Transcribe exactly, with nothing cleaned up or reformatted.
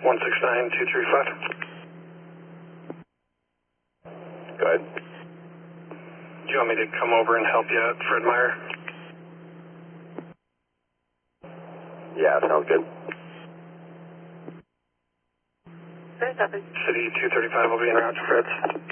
one six nine two three five. Go ahead. Do you want me to come over and help you at Fred Meyer? Yeah, sounds good. Fred's office. City two thirty-five will be in route to Fred's.